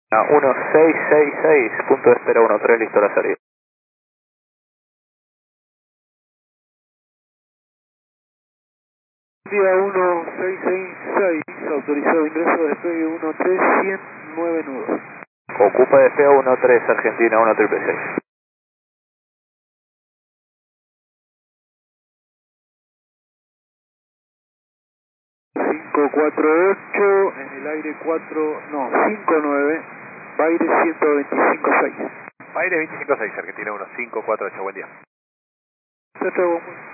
1666, punto de espera 13, listo la salida. Día 1666, autorizado ingreso, despegue 13, 109 nudos. Ocupa despegue 13, Argentina 1666. 548, en el aire 59, Baire 125.6. Aire 25.6, Argentina 1548, buen día. Chao, chao.